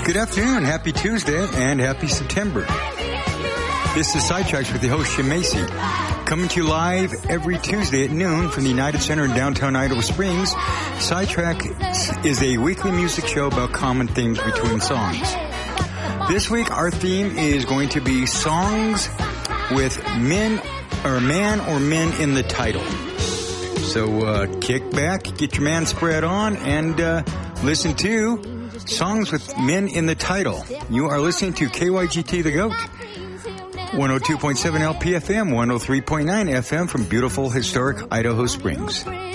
Good afternoon, happy Tuesday, and happy September. This is Sidetracks with the host, Jim Macy, coming to you live every Tuesday at noon from the United Center in downtown Idaho Springs. Sidetracks is a weekly music show about common themes between songs. This week, our theme is going to be songs with man or men in the title. So kick back, get your man spread on, and listen to Songs with Men in the Title. You are listening to KYGT The Goat, 102.7 LPFM, 103.9 FM from beautiful, historic Idaho Springs.